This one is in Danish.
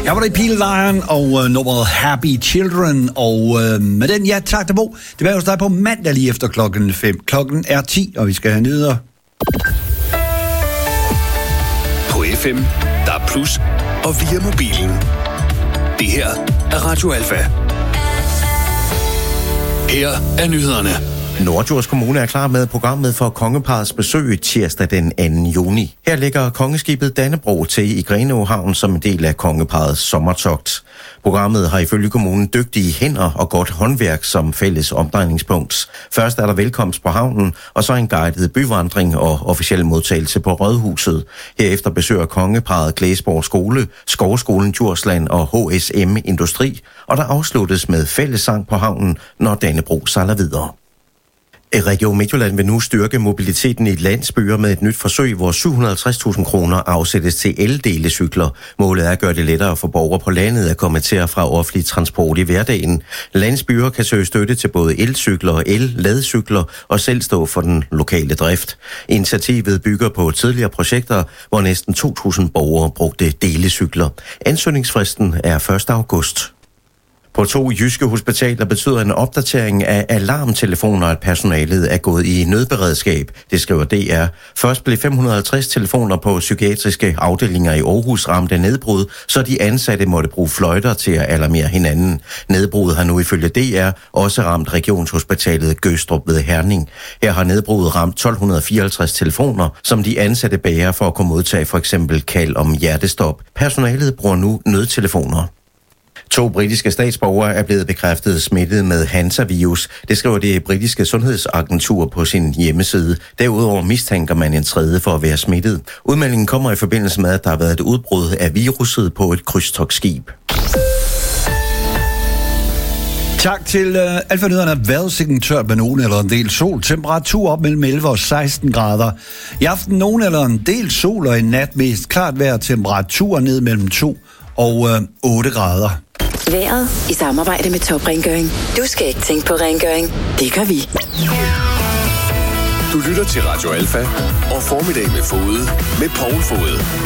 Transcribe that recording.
Jeg var der i Pilelejren og nummeret Happy Children, og med den, ja tak det Bo. Det var jo dig på mandag lige efter klokken 5. Klokken er 10, og vi skal have nyheder. På FM, der er plus, og via mobilen. Det her er Radio Alfa. Her er nyhederne. Norddjurs Kommune er klar med programmet for kongeparrets besøg tirsdag den 2. juni. Her ligger kongeskibet Dannebro til i Grenaa Havn som en del af kongeparrets sommertogt. Programmet har ifølge kommunen dygtige hænder og godt håndværk som fælles omdrejningspunkt. Først er der velkomst på havnen, og så en guidet byvandring og officiel modtagelse på Rådhuset. Herefter besøger kongeparret Glæsborg Skole, Skovskolen Djursland og HSM Industri, og der afsluttes med fællessang på havnen, når Dannebro sejler videre. Region Midtjylland vil nu styrke mobiliteten i landsbyer med et nyt forsøg, hvor 750.000 kroner afsættes til eldelecykler. Målet er at gøre det lettere for borgere på landet at komme til og fra offentlig transport i hverdagen. Landsbyer kan søge støtte til både elcykler og el-ladecykler og selv stå for den lokale drift. Initiativet bygger på tidligere projekter, hvor næsten 2.000 borgere brugte delecykler. Ansøgningsfristen er 1. august. På 2 jyske hospitaler betyder en opdatering af alarmtelefoner, at personalet er gået i nødberedskab. Det skriver DR. Først blev 550 telefoner på psykiatriske afdelinger i Aarhus ramt af nedbrud, så de ansatte måtte bruge fløjter til at alarmere hinanden. Nedbruddet har nu ifølge DR også ramt regionshospitalet Gødstrup ved Herning. Her har nedbruddet ramt 1254 telefoner, som de ansatte bærer for at kunne modtage for eksempel kald om hjertestop. Personalet bruger nu nødtelefoner. 2 britiske statsborgere er blevet bekræftet smittet med Hansa-virus. Det skriver det britiske sundhedsagentur på sin hjemmeside. Derudover mistænker man en tredje for at være smittet. Udmeldingen kommer i forbindelse med, at der har været et udbrud af viruset på et krydstogtskib. Tak til Alfa-nyhederne. Vejrudsigten tørt med nogen eller en del sol. Temperatur op mellem 11 og 16 grader. I aften nogen eller en del sol, og i nat mest klart vejr. Temperatur ned mellem 2 og 8 grader. Vejret i samarbejde med Top Rengøring. Du skal ikke tænke på rengøring. Det gør vi. Du lytter til Radio Alfa og Formiddag med Fode med Poul Fode.